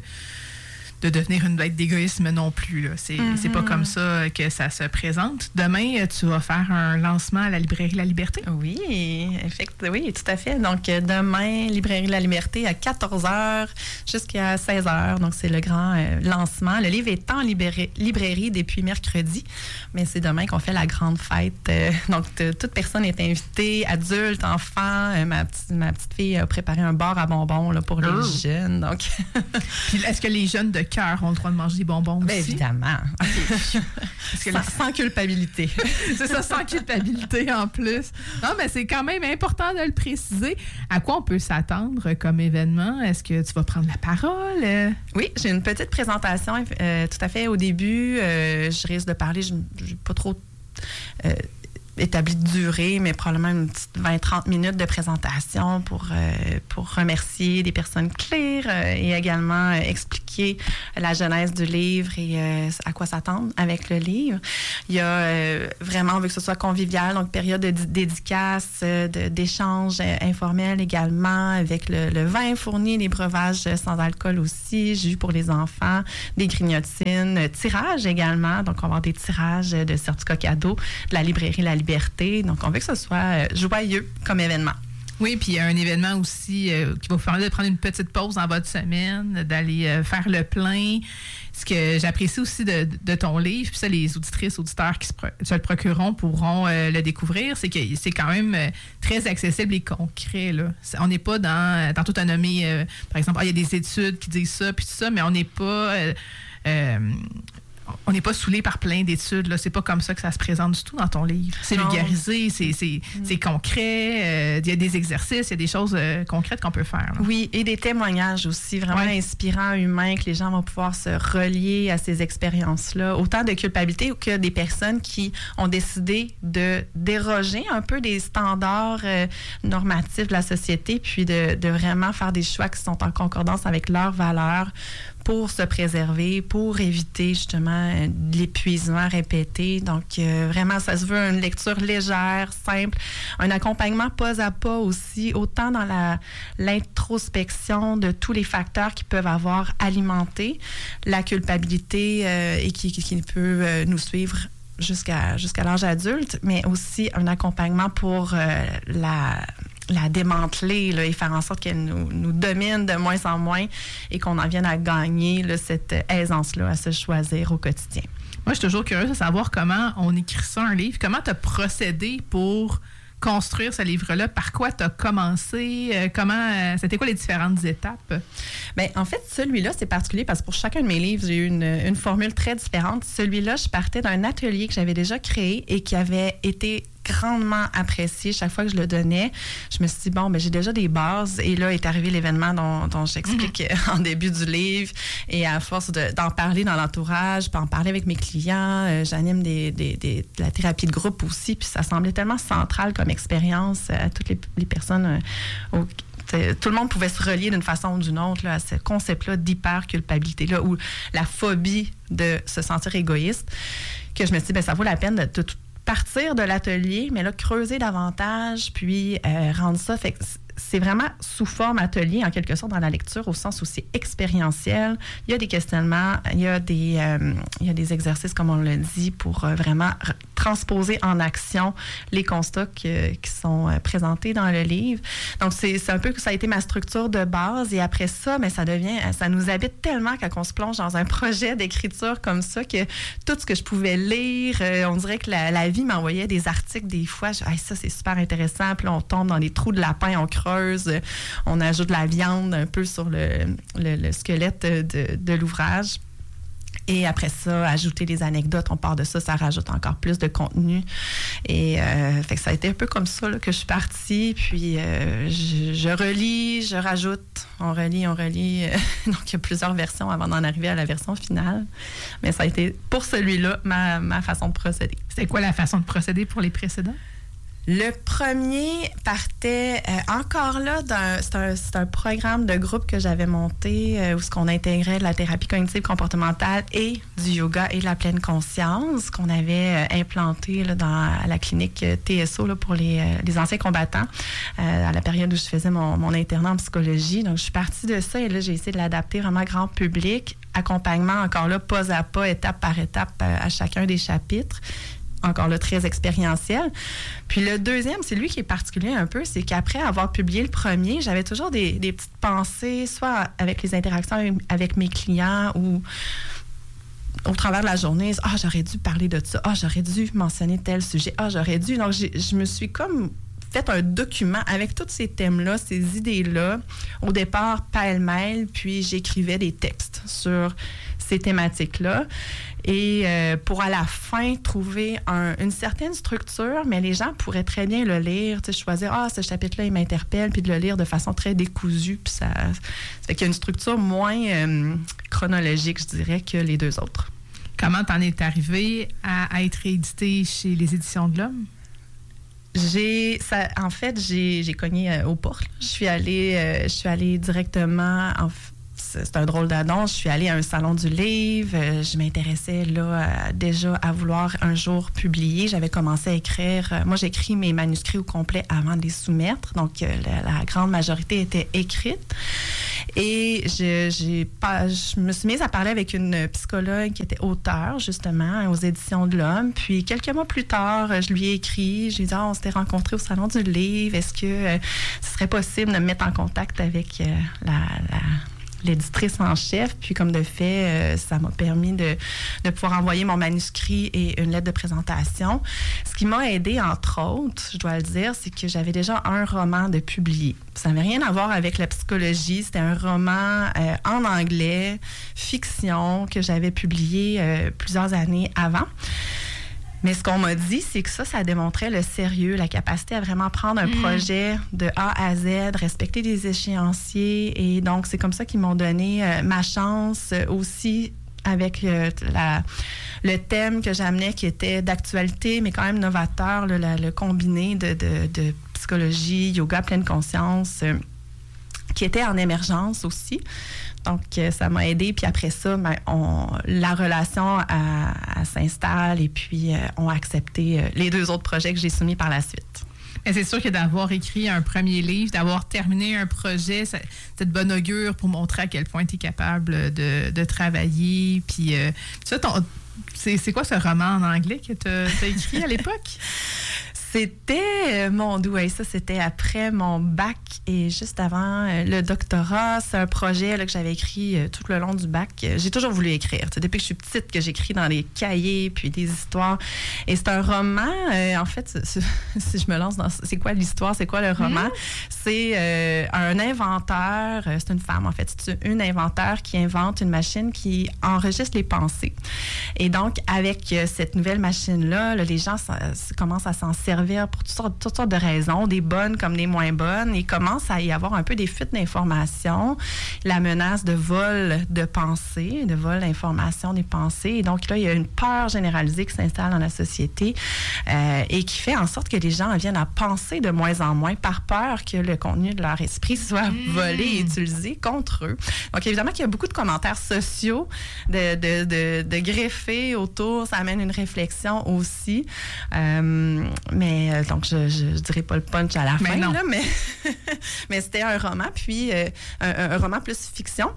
de devenir une bête d'égoïsme non plus. Là. C'est, mm-hmm. c'est pas comme ça que ça se présente. Demain, tu vas faire un lancement à la Librairie La Liberté. Oui, effectivement, oui, tout à fait. Donc, demain, Librairie La Liberté à quatorze heures jusqu'à seize heures. Donc, c'est le grand euh, lancement. Le livre est en libéré, librairie depuis mercredi, mais c'est demain qu'on fait la grande fête. Euh, donc, t- toute personne est invitée, adultes, enfants. Euh, ma, petite, ma petite fille a préparé un bar à bonbons là, pour les oh. jeunes. Donc, puis, est-ce que les jeunes de cœur ont le droit de manger des bonbons Bien, aussi. évidemment. Okay. Parce que sans, sans culpabilité. C'est ça, sans culpabilité en plus. Non, mais c'est quand même important de le préciser. À quoi on peut s'attendre comme événement? Est-ce que tu vas prendre la parole? Oui, j'ai une petite présentation euh, tout à fait au début. Euh, je risque de parler, je n'ai pas trop... Euh, établi de durée, mais probablement une petite vingt à trente minutes de présentation pour, euh, pour remercier des personnes clés euh, et également euh, expliquer la genèse du livre et euh, à quoi s'attendre avec le livre. Il y a euh, vraiment, on veut que ce soit convivial, donc période de dédicace, euh, de, d'échanges euh, informels également, avec le, le vin fourni, les breuvages sans alcool aussi, jus pour les enfants, des grignotines, euh, tirage également, donc on va avoir des tirages de certificats cadeaux de la librairie La Liberté. Donc, on veut que ce soit joyeux comme événement. Oui, puis il y a un événement aussi euh, qui va vous permettre de prendre une petite pause dans votre semaine, d'aller euh, faire le plein. Ce que j'apprécie aussi de, de ton livre, puis ça, les auditrices, auditeurs qui se, pro- se le procureront pourront euh, le découvrir, c'est que c'est quand même euh, très accessible et concret, là. C'est, on n'est pas dans... Tantôt, tu as nommé, euh, par exemple, ah, il y a des études qui disent ça, puis tout ça, mais on n'est pas... Euh, euh, on n'est pas saoulé par plein d'études. Là. C'est pas comme ça que ça se présente du tout dans ton livre. C'est non. vulgarisé, c'est, c'est, mm. c'est concret. Il euh, y a des exercices, il y a des choses euh, concrètes qu'on peut faire. Là. Oui, et des témoignages aussi, vraiment ouais. inspirants, humains, que les gens vont pouvoir se relier à ces expériences-là. Autant de culpabilité que des personnes qui ont décidé de déroger un peu des standards euh, normatifs de la société, puis de, de vraiment faire des choix qui sont en concordance avec leurs valeurs pour se préserver, pour éviter justement l'épuisement répété. Donc, euh, vraiment, ça se veut une lecture légère, simple, un accompagnement pas à pas aussi, autant dans la, l'introspection de tous les facteurs qui peuvent avoir alimenté la culpabilité euh, et qui, qui, qui peut euh, nous suivre jusqu'à, jusqu'à l'âge adulte, mais aussi un accompagnement pour euh, la... la démanteler là, et faire en sorte qu'elle nous, nous domine de moins en moins et qu'on en vienne à gagner là, cette aisance-là à se choisir au quotidien. Moi, je suis toujours curieuse de savoir comment on écrit ça, un livre. Comment tu as procédé pour construire ce livre-là? Par quoi tu as commencé? Euh, comment, euh, c'était quoi les différentes étapes? Bien, en fait, celui-là, c'est particulier parce que pour chacun de mes livres, j'ai eu une, une formule très différente. Celui-là, je partais d'un atelier que j'avais déjà créé et qui avait été grandement apprécié chaque fois que je le donnais. Je me suis dit, bon, ben j'ai déjà des bases. Et là est arrivé l'événement dont, dont j'explique mm-hmm. en début du livre. Et à force de, d'en parler dans l'entourage, puis en parler avec mes clients, euh, j'anime des, des, des, de la thérapie de groupe aussi. Puis ça semblait tellement central comme expérience à toutes les, les personnes euh, au tout le monde pouvait se relier d'une façon ou d'une autre là, à ce concept-là d'hyper-culpabilité-là ou la phobie de se sentir égoïste, que je me suis dit, bien, ça vaut la peine de tout partir de l'atelier, mais là, creuser davantage, puis euh, rendre ça... Fait que c'est vraiment sous forme atelier, en quelque sorte, dans la lecture, au sens où c'est expérientiel. Il y a des questionnements, il y a des, euh, il y a des exercices, comme on le dit, pour euh, vraiment r- transposer en action les constats que, qui sont euh, présentés dans le livre. Donc, c'est, c'est un peu que ça a été ma structure de base. Et après ça, mais ça devient... Ça nous habite tellement quand on se plonge dans un projet d'écriture comme ça que tout ce que je pouvais lire, euh, on dirait que la, la vie m'envoyait des articles des fois. Je, hey, ça, c'est super intéressant. Puis là, on tombe dans les trous de lapin, on creuse. On ajoute de la viande un peu sur le, le, le squelette de, de l'ouvrage. Et après ça, ajouter des anecdotes, on part de ça, ça rajoute encore plus de contenu. Et euh, fait que ça a été un peu comme ça là, que je suis partie. Puis euh, je, je relis, je rajoute, on relit, on relit. Donc il y a plusieurs versions avant d'en arriver à la version finale. Mais ça a été pour celui-là ma, ma façon de procéder. C'était quoi la façon de procéder pour les précédents? Le premier partait euh, encore là, d'un, c'est, un, c'est un programme de groupe que j'avais monté euh, où ce qu'on intégrait de la thérapie cognitive comportementale et du yoga et de la pleine conscience qu'on avait euh, implanté là, dans à la clinique euh, T S O là, pour les, euh, les anciens combattants euh, à la période où je faisais mon, mon internat en psychologie. Donc, je suis partie de ça et là, j'ai essayé de l'adapter vraiment grand public. Accompagnement encore là, pas à pas, étape par étape euh, à chacun des chapitres. Encore là, très expérientiel. Puis le deuxième, c'est lui qui est particulier un peu, c'est qu'après avoir publié le premier, j'avais toujours des, des petites pensées, soit avec les interactions avec mes clients ou au travers de la journée. « Ah, j'aurais dû parler de ça. Ah, j'aurais dû mentionner tel sujet. Ah, j'aurais dû... » Donc, j'ai, je me suis comme fait un document avec tous ces thèmes-là, ces idées-là, au départ pêle-mêle, puis j'écrivais des textes sur ces thématiques-là. Et euh, pour à la fin trouver un, une certaine structure, mais les gens pourraient très bien le lire, tu sais, choisir « Ah, ce chapitre-là, il m'interpelle », puis de le lire de façon très décousue, puis ça, ça fait qu'il y a une structure moins euh, chronologique, je dirais, que les deux autres. Comment t'en es arrivé à, à être réédité chez les Éditions de l'Homme? J'ai, ça, en fait, j'ai, j'ai cogné euh, aux portes. Je suis allée, euh, je suis allée directement en c'est un drôle d'annonce. Je suis allée à un salon du livre. Je m'intéressais là à, déjà à vouloir un jour publier. J'avais commencé à écrire. Moi, j'écris mes manuscrits au complet avant de les soumettre. Donc, la, la grande majorité était écrite. Et je, j'ai pas, je me suis mise à parler avec une psychologue qui était auteure, justement, aux Éditions de l'Homme. Puis, quelques mois plus tard, je lui ai écrit. J'ai dit, oh, on s'était rencontrés au salon du livre. Est-ce que euh, ce serait possible de me mettre en contact avec euh, la... la l'éditrice en chef, puis comme de fait, euh, ça m'a permis de, de pouvoir envoyer mon manuscrit et une lettre de présentation. Ce qui m'a aidé, entre autres, je dois le dire, c'est que j'avais déjà un roman de publié. Ça n'avait rien à voir avec la psychologie. C'était un roman euh, en anglais, fiction, que j'avais publié euh, plusieurs années avant. Mais ce qu'on m'a dit, c'est que ça, ça démontrait le sérieux, la capacité à vraiment prendre un mmh. projet de A à Z, respecter des échéanciers. Et donc, c'est comme ça qu'ils m'ont donné euh, ma chance euh, aussi avec euh, la, le thème que j'amenais qui était d'actualité, mais quand même novateur, là, la, le combiné de, de, de psychologie, yoga, pleine conscience, euh, qui était en émergence aussi. Donc, euh, ça m'a aidé. Puis après ça, ben, on, la relation à, à s'installe et puis euh, on a accepté euh, les deux autres projets que j'ai soumis par la suite. Mais c'est sûr que d'avoir écrit un premier livre, d'avoir terminé un projet, ça, c'est de bonne augure pour montrer à quel point tu es capable de, de travailler. Puis, euh, ça, ton, c'est, c'est quoi ce roman en anglais que tu as écrit à l'époque? C'était, euh, mon doux, ça, c'était après mon bac et juste avant euh, le doctorat. C'est un projet là, que j'avais écrit euh, tout le long du bac. J'ai toujours voulu écrire. C'est depuis que je suis petite que j'écris dans des cahiers puis des histoires. Et c'est un roman, euh, en fait, c'est, c'est, si je me lance dans... C'est quoi l'histoire? C'est quoi le roman? Mm-hmm. C'est euh, un inventeur, euh, c'est une femme, en fait. C'est une inventeur qui invente une machine qui enregistre les pensées. Et donc, avec euh, cette nouvelle machine-là, là, les gens ça, ça, commencent à s'en servir pour toutes sortes, toutes sortes de raisons, des bonnes comme des moins bonnes. Il commence à y avoir un peu des fuites d'informations, la menace de vol de pensée, de vol d'informations des pensées. Et donc là, il y a une peur généralisée qui s'installe dans la société euh, et qui fait en sorte que les gens viennent à penser de moins en moins par peur que le contenu de leur esprit soit mmh. volé et utilisé contre eux. Donc évidemment qu'il y a beaucoup de commentaires sociaux de, de, de, de greffés autour. Ça amène une réflexion aussi. Euh, mais Mais, donc, je ne dirais pas le punch à la mais fin, là, mais, mais c'était un roman, puis euh, un, un roman plus fiction.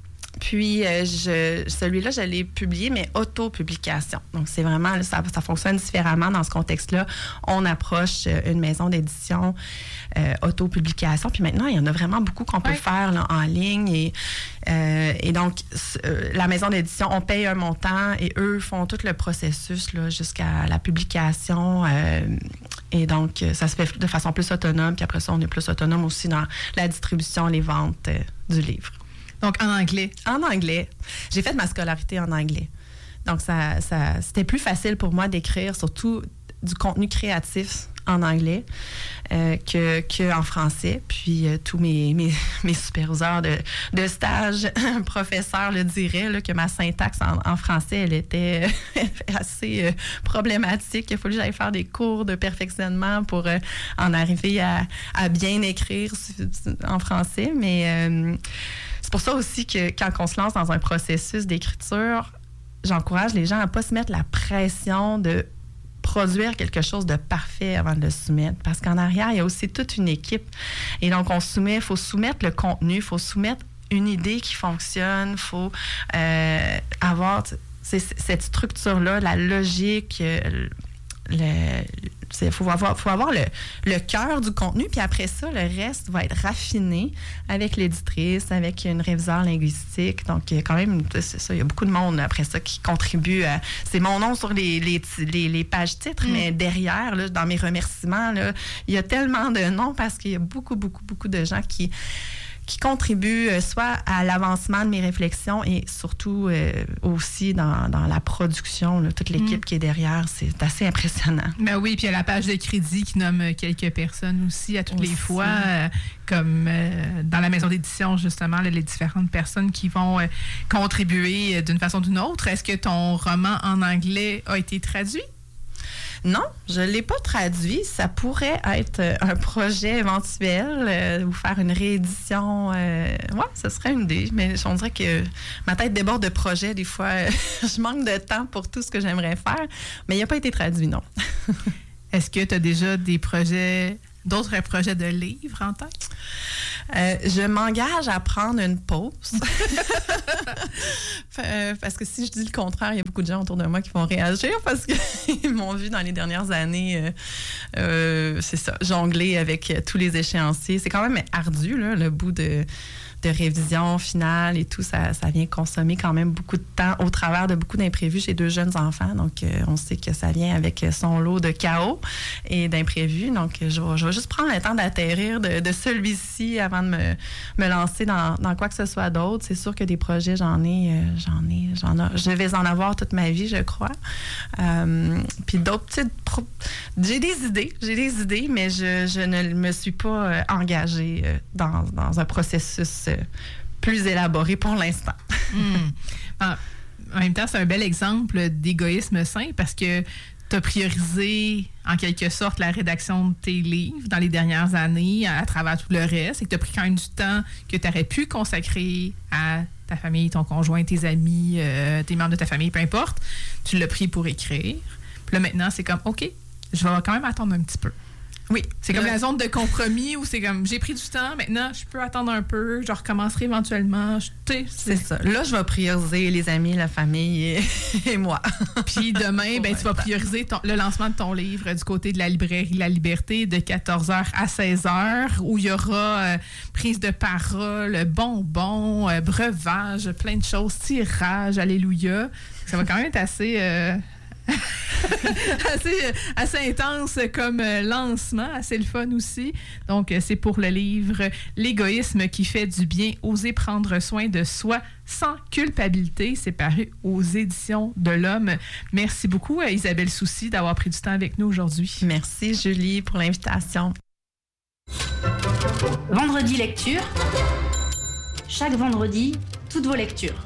Puis, euh, je, celui-là, je l'ai publié, mais auto-publication. Donc, c'est vraiment, ça, ça fonctionne différemment dans ce contexte-là. On approche euh, une maison d'édition euh, auto-publication. Puis maintenant, il y en a vraiment beaucoup qu'on peut ouais. faire là, en ligne. Et, euh, et donc, euh, la maison d'édition, on paye un montant et eux font tout le processus là, jusqu'à la publication. Euh, et donc, ça se fait de façon plus autonome. Puis après ça, on est plus autonome aussi dans la distribution, les ventes euh, du livre. Donc, en anglais? En anglais. J'ai fait ma scolarité en anglais. Donc, ça, ça, c'était plus facile pour moi d'écrire surtout du contenu créatif en anglais euh, que, que en français. Puis, euh, tous mes, mes, mes superviseurs de, de stage, professeurs le diraient, là, que ma syntaxe en, en français, elle était assez euh, problématique. Il a fallu que j'aille faire des cours de perfectionnement pour euh, en arriver à, à bien écrire en français. Mais... Euh, c'est pour ça aussi que quand on se lance dans un processus d'écriture, j'encourage les gens à ne pas se mettre la pression de produire quelque chose de parfait avant de le soumettre. Parce qu'en arrière, il y a aussi toute une équipe. Et donc, on soumet, il faut soumettre le contenu, il faut soumettre une idée qui fonctionne, il faut euh, avoir c'est, cette structure-là, la logique, le, Il faut avoir, faut avoir le, le cœur du contenu, puis après ça, le reste va être raffiné avec l'éditrice, avec une réviseure linguistique. Donc, il y a quand même, c'est ça, il y a beaucoup de monde après ça qui contribue à... C'est mon nom sur les, les, les, les pages titres, mm. mais derrière, là, dans mes remerciements, là, il y a tellement de noms parce qu'il y a beaucoup, beaucoup, beaucoup de gens qui... qui contribuent euh, soit à l'avancement de mes réflexions et surtout euh, aussi dans, dans la production, là, toute l'équipe mm. qui est derrière. C'est assez impressionnant. Ben oui, puis il y a la page de crédit qui nomme quelques personnes aussi à toutes aussi. les fois, euh, comme euh, dans la maison d'édition, justement, là, les différentes personnes qui vont euh, contribuer d'une façon ou d'une autre. Est-ce que ton roman en anglais a été traduit? Non, je ne l'ai pas traduit. Ça pourrait être un projet éventuel euh, ou faire une réédition. Euh, oui, ce serait une idée. Mais on dirait que ma tête déborde de projets. Des fois, euh, je manque de temps pour tout ce que j'aimerais faire. Mais il n'a pas été traduit, non. Est-ce que tu as déjà des projets, d'autres projets de livres en tête? Euh, je m'engage à prendre une pause. Parce que si je dis le contraire, il y a beaucoup de gens autour de moi qui vont réagir parce qu'ils m'ont vu dans les dernières années, euh, euh, c'est ça, jongler avec tous les échéanciers. C'est quand même ardu, là, le bout de... de révision finale et tout, ça, ça vient consommer quand même beaucoup de temps au travers de beaucoup d'imprévus chez deux jeunes enfants. Donc, euh, on sait que ça vient avec son lot de chaos et d'imprévus. Donc, je vais, je vais juste prendre le temps d'atterrir de, de celui-ci avant de me, me lancer dans, dans quoi que ce soit d'autre. C'est sûr que des projets, j'en ai, euh, j'en ai, j'en ai, je vais en avoir toute ma vie, je crois. Euh, puis d'autres petites... Pro- j'ai des idées, j'ai des idées, mais je, je ne me suis pas euh, engagée euh, dans, dans un processus euh, plus élaboré pour l'instant. mmh. En même temps, c'est un bel exemple d'égoïsme sain parce que tu as priorisé, en quelque sorte, la rédaction de tes livres dans les dernières années à, à travers tout le reste et que tu as pris quand même du temps que tu aurais pu consacrer à ta famille, ton conjoint, tes amis, euh, tes membres de ta famille, peu importe. Tu l'as pris pour écrire. Puis là, maintenant, c'est comme, OK, je vais quand même attendre un petit peu. Oui, c'est comme la zone de compromis où c'est comme, j'ai pris du temps, maintenant, je peux attendre un peu, je recommencerai éventuellement. Je, c'est, c'est ça. Là, je vais prioriser les amis, la famille et, et moi. Puis demain, ben, tu vas prioriser ton, le lancement de ton livre du côté de la librairie La Liberté de quatorze heures à seize heures où il y aura euh, prise de parole, bonbons, euh, breuvage, plein de choses, tirage, alléluia. Ça va quand même être assez... Euh, assez, assez intense comme lancement, assez le fun aussi. Donc, c'est pour le livre L'égoïsme qui fait du bien, oser prendre soin de soi sans culpabilité. C'est paru aux éditions de l'Homme. Merci beaucoup à Isabelle Soucy d'avoir pris du temps avec nous aujourd'hui. Merci Julie pour l'invitation. Vendredi lecture. Chaque vendredi, toutes vos lectures.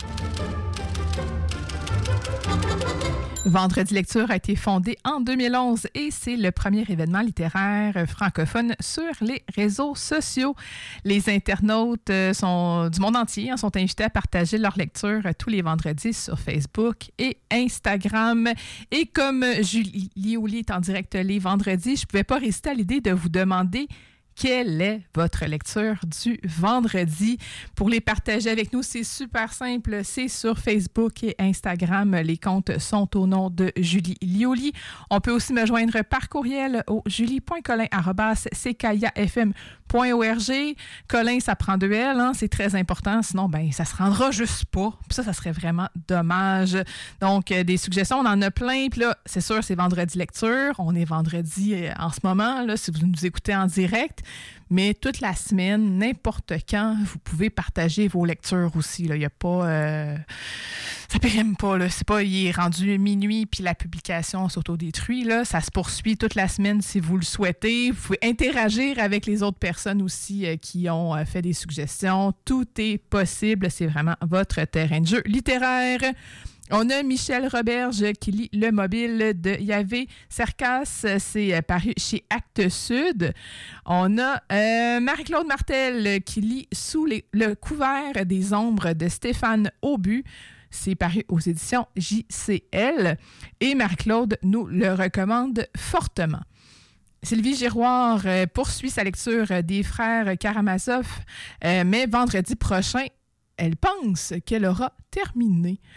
Vendredi lecture a été fondé en deux mille onze et c'est le premier événement littéraire francophone sur les réseaux sociaux. Les internautes sont, du monde entier sont invités à partager leur lecture tous les vendredis sur Facebook et Instagram. Et comme Julie Liouli est en direct les vendredis, je ne pouvais pas résister à l'idée de vous demander quelle est votre lecture du vendredi. Pour les partager avec nous, c'est super simple. C'est sur Facebook et Instagram. Les comptes sont au nom de Julie Liouli. On peut aussi me joindre par courriel au julie point colin arobase c k i a f m point org. Colin, ça prend deux L, hein? C'est très important. Sinon, ben, ça se rendra juste pas. Puis ça, ça serait vraiment dommage. Donc, euh, des suggestions, on en a plein. Puis là, c'est sûr, c'est vendredi lecture. On est vendredi euh, en ce moment, là, si vous nous écoutez en direct. Mais toute la semaine, n'importe quand, vous pouvez partager vos lectures aussi. Il n'y a pas... Euh, ça périme pas. Là. C'est pas il est rendu minuit puis la publication s'autodétruit. Là. Ça se poursuit toute la semaine si vous le souhaitez. Vous pouvez interagir avec les autres personnes aussi euh, qui ont euh, fait des suggestions. Tout est possible. C'est vraiment votre terrain de jeu littéraire. On a Michel Roberge qui lit Le Mobile de Yavé Cercas. C'est paru chez Actes Sud. On a euh, Marie-Claude Martel qui lit Sous les, le couvert des ombres de Stéphane Aubu. C'est paru aux éditions J C L. Et Marie-Claude nous le recommande fortement. Sylvie Giroir euh, poursuit sa lecture des frères Karamazov, euh, mais vendredi prochain, elle pense qu'elle aura terminé.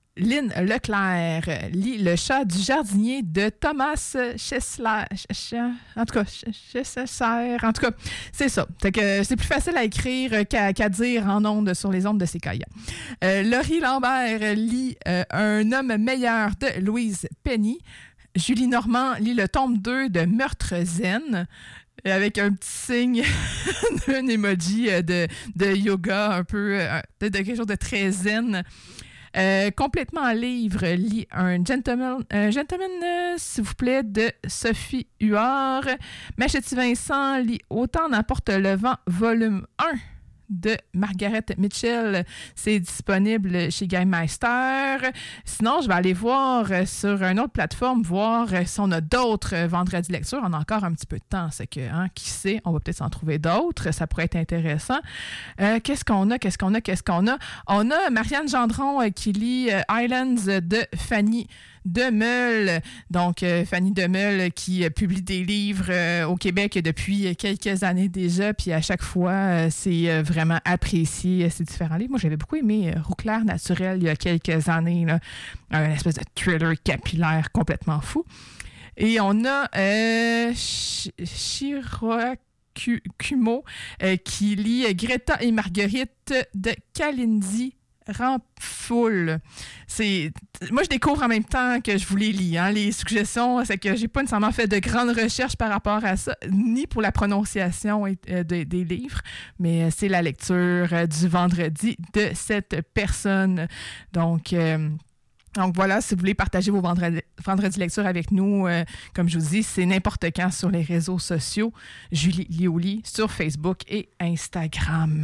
Lynn Leclerc lit Le chat du jardinier de Thomas Chesler. En tout cas, Chesler. En tout cas, c'est ça. Fait que c'est plus facile à écrire qu'à, qu'à dire en ondes sur les ondes de Séquoia. Euh, Laurie Lambert lit euh, Un homme meilleur de Louise Penny. Julie Normand lit le tome deux de Meurtre zen. Avec un petit signe, un emoji de, de yoga, un peu, de, de quelque chose de très zen. Euh, complètement en livre, lit un gentleman, un gentleman euh, s'il vous plaît, de Sophie Huard. Machetti Vincent lit Autant n'emporte le vent, volume un de Margaret Mitchell. C'est disponible chez GameMeister. Sinon, je vais aller voir sur une autre plateforme, voir si on a d'autres vendredis lecture. On a encore un petit peu de temps. C'est que, hein, qui sait, on va peut-être s'en trouver d'autres. Ça pourrait être intéressant. Euh, qu'est-ce qu'on a? Qu'est-ce qu'on a? Qu'est-ce qu'on a? On a Marianne Gendron euh, qui lit euh, Islands de Fanny Demeule. Donc, euh, Fanny Demeule qui euh, publie des livres euh, au Québec depuis quelques années déjà, puis à chaque fois, euh, c'est euh, vraiment apprécié, ces différents livres. Moi, j'avais beaucoup aimé euh, Roux clair naturel il y a quelques années, là, un espèce de thriller capillaire complètement fou. Et on a euh, Shira Kumo euh, qui lit Greta et Marguerite de Kalindi Ramfoul. C'est... Moi, je découvre en même temps que je vous les lis. Hein. Les suggestions, c'est que j'ai pas nécessairement fait de grandes recherches par rapport à ça, ni pour la prononciation euh, des, des livres, mais c'est la lecture euh, du vendredi de cette personne. Donc... Euh, Donc voilà, si vous voulez partager vos vendredis, vendredis lectures avec nous, euh, comme je vous dis, c'est n'importe quand sur les réseaux sociaux. Julie Lioli sur Facebook et Instagram.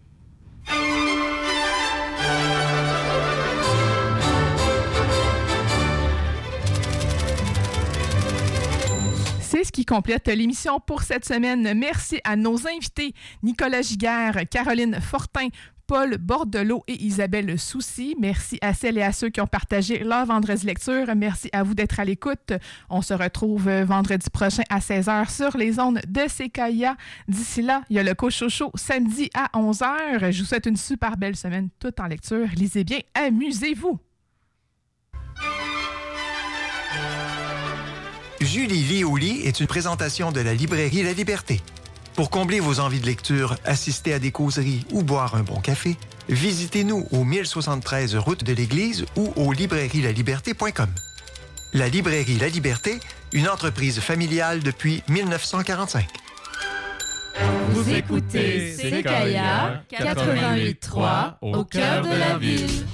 C'est ce qui complète l'émission pour cette semaine. Merci à nos invités, Nicolas Giguère, Caroline Fortin, Paul Bordelot et Isabelle Soucy. Merci à celles et à ceux qui ont partagé leur vendredi lecture. Merci à vous d'être à l'écoute. On se retrouve vendredi prochain à seize heures sur les ondes de Séquoia. D'ici là, il y a le Cochocho samedi à onze heures. Je vous souhaite une super belle semaine toute en lecture. Lisez bien, amusez-vous. Julie Lioli est une présentation de la librairie La Liberté. Pour combler vos envies de lecture, assister à des causeries ou boire un bon café, visitez-nous au mille soixante-treize route de l'Église ou au librairie la liberté point com. La librairie La Liberté, une entreprise familiale depuis dix-neuf cent quarante-cinq. Vous écoutez Séquoia quatre-vingt-huit trois au cœur de la ville.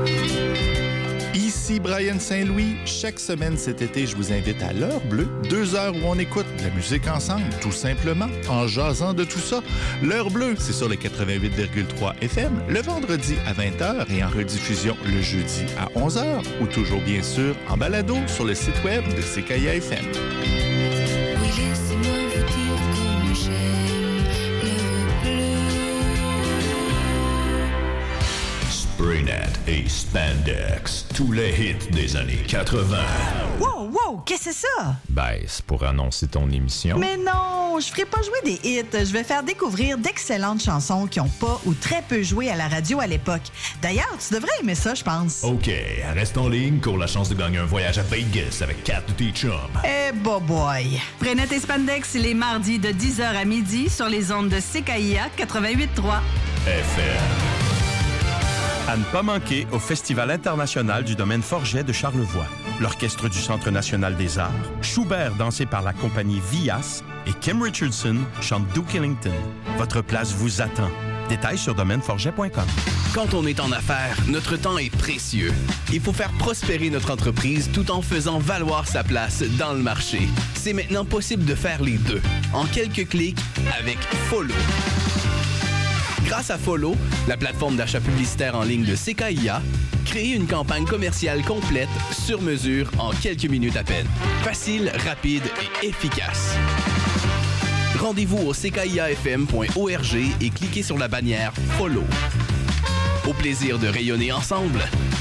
Ici Brian Saint-Louis. Chaque semaine cet été, je vous invite à l'heure bleue, deux heures où on écoute de la musique ensemble, tout simplement, en jasant de tout ça. L'heure bleue, c'est sur le quatre-vingt-huit virgule trois F M, le vendredi à vingt heures et en rediffusion le jeudi à onze heures, ou toujours bien sûr en balado sur le site web de Séquoia F M. Oui, laissez-moi vous dire comme j'aime l'heure bleue. Spraynet et Spandex, tous les hits des années quatre-vingts. Wow, wow, qu'est-ce que c'est ça? Ben, c'est pour annoncer ton émission. Mais non, je ferai pas jouer des hits. Je vais faire découvrir d'excellentes chansons qui ont pas ou très peu joué à la radio à l'époque. D'ailleurs, tu devrais aimer ça, je pense. OK, reste en ligne, cours la chance de gagner un voyage à Vegas avec quatre de tes chums. Eh, bah boy! Spraynet et Spandex les mardis de dix heures à midi sur les ondes de Séquoia quatre-vingt-huit trois. F M. À ne pas manquer au Festival international du domaine Forget de Charlevoix. L'Orchestre du Centre national des arts, Schubert dansé par la compagnie Vias et Kim Richardson chante Duke Ellington. Votre place vous attend. Détails sur domaine forget point com. Quand on est en affaires, notre temps est précieux. Il faut faire prospérer notre entreprise tout en faisant valoir sa place dans le marché. C'est maintenant possible de faire les deux, en quelques clics avec Follow. Grâce à Follow, la plateforme d'achat publicitaire en ligne de Séquoia, créez une campagne commerciale complète, sur mesure, en quelques minutes à peine. Facile, rapide et efficace. Rendez-vous au séquoia f m point org et cliquez sur la bannière Follow. Au plaisir de rayonner ensemble.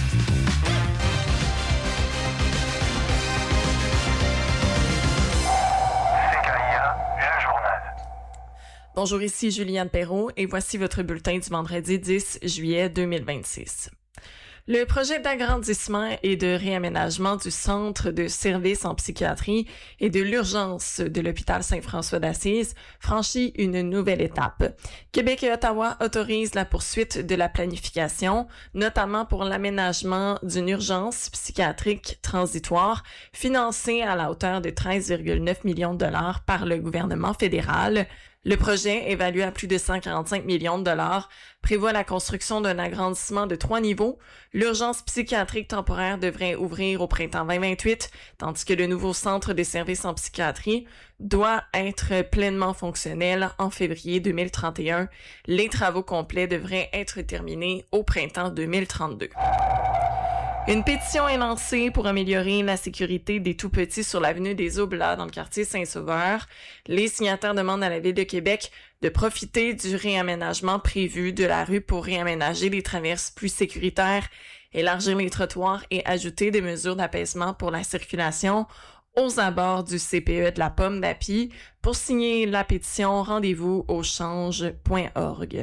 Bonjour, ici Juliane Perrault et voici votre bulletin du vendredi dix juillet deux mille vingt-six. Le projet d'agrandissement et de réaménagement du centre de services en psychiatrie et de l'urgence de l'hôpital Saint-François d'Assise franchit une nouvelle étape. Québec et Ottawa autorisent la poursuite de la planification, notamment pour l'aménagement d'une urgence psychiatrique transitoire financée à la hauteur de treize virgule neuf millions de dollars par le gouvernement fédéral. Le projet, évalué à plus de cent quarante-cinq millions de dollars, prévoit la construction d'un agrandissement de trois niveaux. L'urgence psychiatrique temporaire devrait ouvrir au printemps vingt vingt-huit, tandis que le nouveau centre de services en psychiatrie doit être pleinement fonctionnel en février deux mille trente et un. Les travaux complets devraient être terminés au printemps deux mille trente-deux. Une pétition est lancée pour améliorer la sécurité des tout-petits sur l'avenue des Oblats dans le quartier Saint-Sauveur. Les signataires demandent à la Ville de Québec de profiter du réaménagement prévu de la rue pour réaménager les traverses plus sécuritaires, élargir les trottoirs et ajouter des mesures d'apaisement pour la circulation aux abords du C P E de la Pomme d'Api. Pour signer la pétition, rendez-vous au change point org.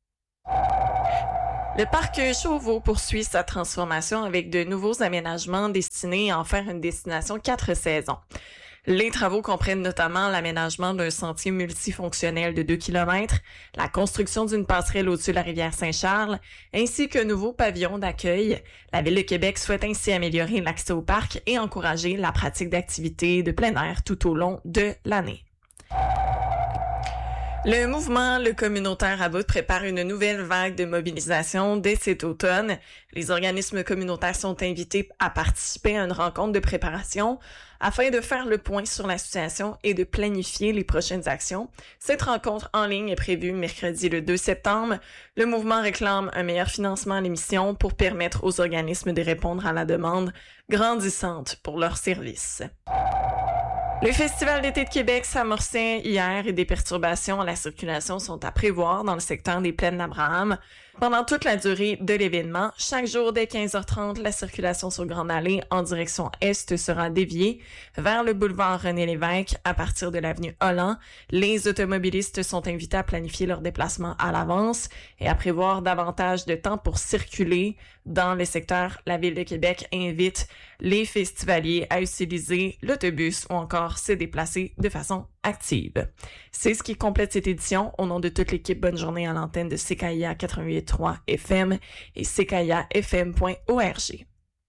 Le parc Chauveau poursuit sa transformation avec de nouveaux aménagements destinés à en faire une destination quatre saisons. Les travaux comprennent notamment l'aménagement d'un sentier multifonctionnel de deux kilomètres, la construction d'une passerelle au-dessus de la rivière Saint-Charles, ainsi qu'un nouveau pavillon d'accueil. La Ville de Québec souhaite ainsi améliorer l'accès au parc et encourager la pratique d'activités de plein air tout au long de l'année. Le mouvement Le Communautaire à bout prépare une nouvelle vague de mobilisation dès cet automne. Les organismes communautaires sont invités à participer à une rencontre de préparation afin de faire le point sur la situation et de planifier les prochaines actions. Cette rencontre en ligne est prévue mercredi le deux septembre. Le mouvement réclame un meilleur financement à l'émission pour permettre aux organismes de répondre à la demande grandissante pour leurs services. Le Festival d'été de Québec s'amorçait hier et des perturbations à la circulation sont à prévoir dans le secteur des Plaines d'Abraham. Pendant toute la durée de l'événement, chaque jour dès quinze heures trente, la circulation sur Grande Allée en direction est sera déviée vers le boulevard René-Lévesque à partir de l'avenue Holland. Les automobilistes sont invités à planifier leur déplacement à l'avance et à prévoir davantage de temps pour circuler dans le secteur. La Ville de Québec invite les festivaliers à utiliser l'autobus ou encore se déplacer de façon active. C'est ce qui complète cette édition. Au nom de toute l'équipe, bonne journée à l'antenne de C K I A quatre-vingt-huit point trois F M et C K I A F M point org.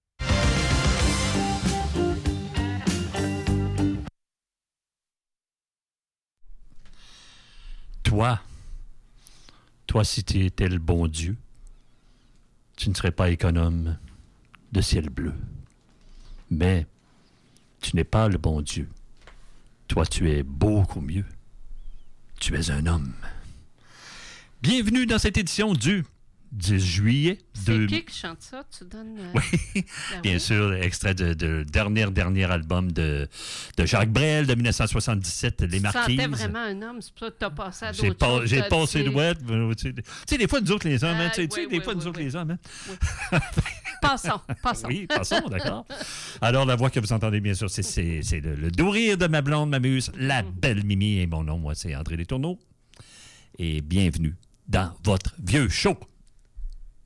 Toi, toi si tu étais le bon Dieu, tu ne serais pas économe de ciel bleu. Mais tu n'es pas le bon Dieu. Toi, tu es beaucoup mieux. Tu es un homme. Bienvenue dans cette édition du dix juillet. C'est de... qui qui chante ça? Tu donnes... Euh... Oui, bien sûr, extrait de, de dernier, dernier album de, de Jacques Brel de dix-neuf cent soixante-dix-sept, Les Marquises. Tu sentais vraiment un homme, c'est pour ça que tu as passé à d'autres j'ai pas, choses. J'ai passé dit... le web. Tu sais, des fois, nous autres, les hommes, hein, tu sais, oui, des oui, fois, oui, nous autres, oui. les hommes. Hein? Oui. Passons, passons. Oui, passons, d'accord. Alors, la voix que vous entendez, bien sûr, c'est, c'est, c'est le, le doux rire de ma blonde, ma muse, la belle Mimi. Et mon nom, moi, c'est André Letourneau. Et bienvenue dans votre vieux show.